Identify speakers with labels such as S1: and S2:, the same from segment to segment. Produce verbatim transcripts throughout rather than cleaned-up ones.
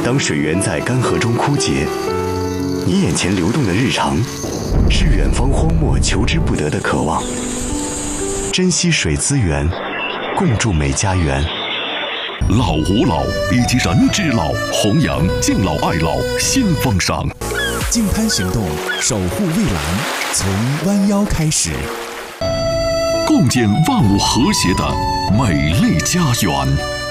S1: 当水源在干涸中枯竭，你眼前流动的日常，是远方荒漠求之不得的渴望。珍惜水资源，共筑美家园。
S2: 老吾老以及人之老，弘扬敬老爱老新风尚。
S3: 净滩行动，守护蔚蓝，从弯腰开始，
S2: 共建万物和谐的美丽家园。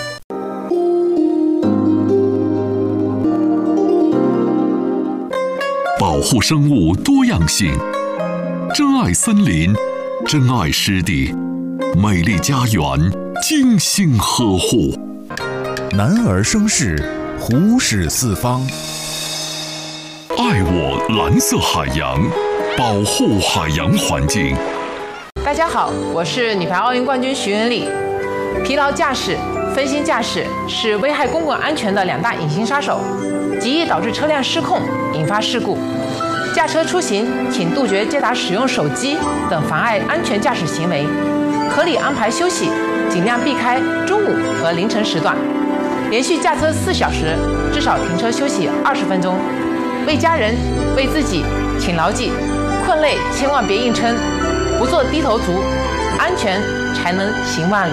S2: 保护生物多样性，珍爱森林，珍爱湿地，美丽家园精心呵护。
S3: 男儿生事，虎视四方。
S2: 爱我蓝色海洋，保护海洋环境。
S4: 大家好，我是女排奥运冠军徐文丽。疲劳驾驶、分心驾驶是危害公共安全的两大隐形杀手，极易导致车辆失控，引发事故。驾车出行，请杜绝接打使用手机等妨碍安全驾驶行为，合理安排休息，尽量避开中午和凌晨时段。连续驾车四小时，至少停车休息二十分钟。为家人、为自己，请牢记：困累千万别硬撑，不做低头族，安全才能行万里。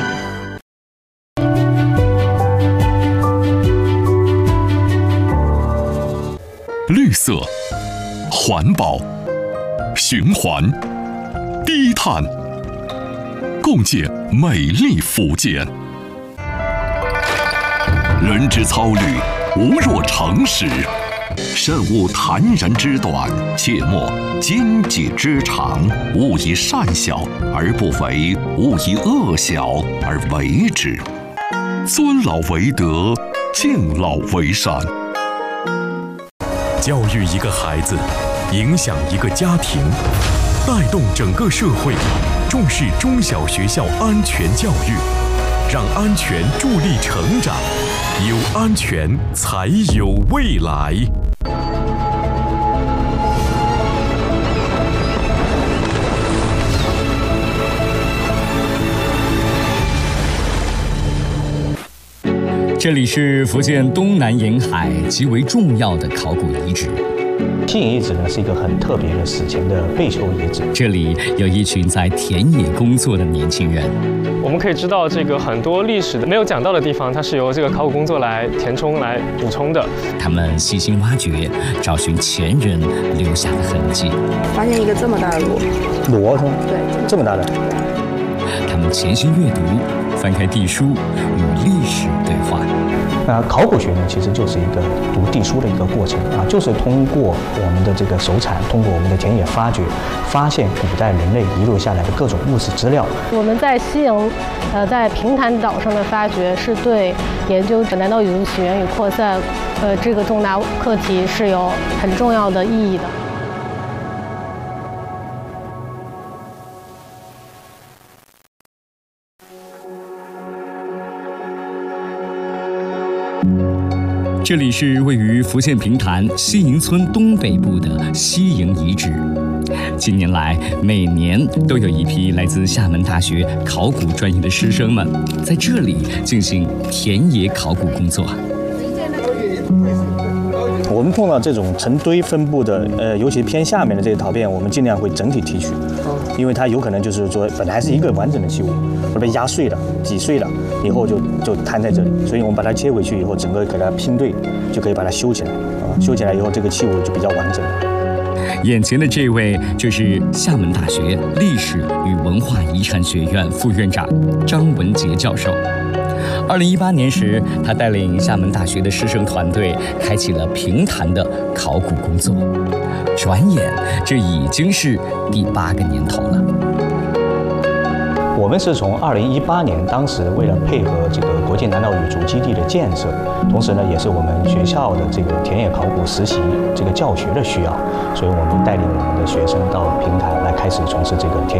S2: 绿色、环保、循环、低碳，共建美丽福建。人之操虑，无若长矢。慎勿覲人之短，切莫奸己之长。勿以善小而不为，勿以恶小而为之。尊老为德，敬老为善。
S3: 教育一个孩子，影响一个家庭，带动整个社会，重视中小学校安全教育，让安全助力成长，有安全才有未来。
S5: 这里是福建东南沿海极为重要的考古遗址。
S6: 西营遗址呢是一个很特别的史前的废丘遗址。
S5: 这里有一群在田野工作的年轻人。
S7: 我们可以知道，这个很多历史的没有讲到的地方，它是由这个考古工作来填充、来补充的。
S5: 他们细心挖掘，找寻前人留下的痕迹。
S8: 发现一个这么大的螺，
S6: 螺是吗？
S8: 对，
S6: 这么大的。
S5: 他们潜心阅读，翻开地书，与历史对话。
S6: 那考古学呢，其实就是一个读地书的一个过程啊，就是通过我们的这个手铲，通过我们的田野发掘，发现古代人类遗留下来的各种物质资料。
S9: 我们在西营，呃，在平潭岛上的发掘，是对研究南岛语族起源与扩散，呃，这个重大课题是有很重要的意义的。
S5: 这里是位于福建平潭西营村东北部的西营遗址。近年来，每年都有一批来自厦门大学考古专业的师生们在这里进行田野考古工作。
S6: 我们碰到这种成堆分布的，呃，尤其偏下面的这些陶片，我们尽量会整体提取，因为它有可能就是说本来是一个完整的器物，会被压碎了、挤碎了，以后就就摊在这里，所以我们把它切回去以后，整个给它拼对，就可以把它修起来啊，修起来以后，这个器物就比较完整。
S5: 眼前的这位就是厦门大学历史与文化遗产学院副院长张文杰教授。二零一八年时，他带领厦门大学的师生团队，开启了平潭的考古工作。转眼，这已经是第八个年头了。
S6: 我们是从二零一八年，当时为了配合这个国际南岛语族基地的建设，同时呢，也是我们学校的这个田野考古实习这个教学的需要，所以我们带领我们的学生到平潭来开始从事这个田野。